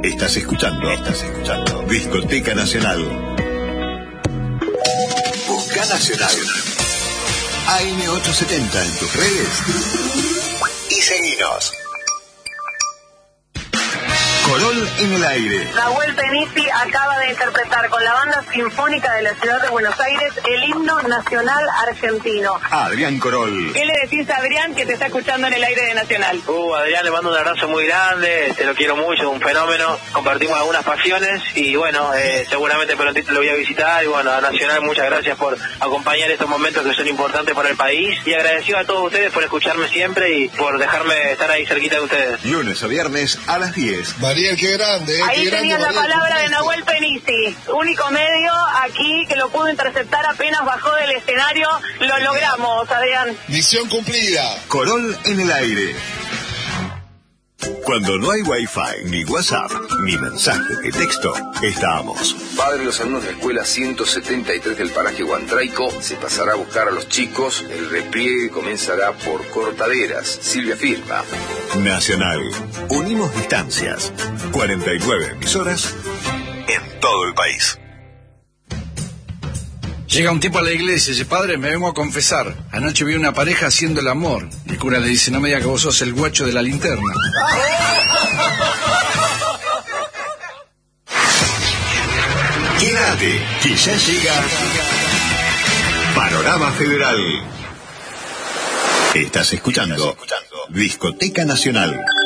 Estás escuchando Discoteca Nacional. Busca Nacional. AM870 en tus redes y seguinos. Corol en el aire. Nahuel Penisi acaba de interpretar con la Banda Sinfónica de la Ciudad de Buenos Aires el himno nacional argentino. Adrián Corol. ¿Qué le decís a Adrián que te está escuchando en el aire de Nacional? Adrián, le mando un abrazo muy grande, te lo quiero mucho, un fenómeno, compartimos algunas pasiones y bueno, seguramente prontito lo voy a visitar y bueno, a Nacional muchas gracias por acompañar estos momentos que son importantes para el país y agradecido a todos ustedes por escucharme siempre y por dejarme estar ahí cerquita de ustedes. Lunes o viernes a las 10. Mariel, qué grande, Ahí tenías la Mariel, palabra de Nahuel Penisi, único medio aquí que lo pudo interceptar apenas bajó del escenario. Lo logramos, Adrián. Misión cumplida. Corol en el aire. Cuando no hay Wi-Fi, ni WhatsApp, ni mensaje de texto, estamos. Padre de los alumnos de la escuela 173 del paraje Huantraico se pasará a buscar a los chicos. El repliegue comenzará por Cortaderas. Silvia firma. Nacional. Unimos distancias. 49 emisoras en todo el país. Llega un tipo a la iglesia y dice: padre, me vengo a confesar. Anoche vi una pareja haciendo el amor. Y el cura le dice: no me diga que vos sos el guacho de la linterna. Quédate, que ya llega Panorama Federal. Estás escuchando Discoteca Nacional.